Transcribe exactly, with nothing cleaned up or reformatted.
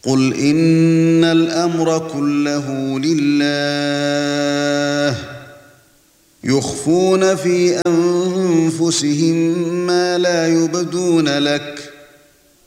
قُلْ إِنَّ الْأَمْرَ كُلَّهُ لِلَّهِ يُخْفُونَ فِي أَنفُسِهِم مَّا لَا يُبْدُونَ لَكَ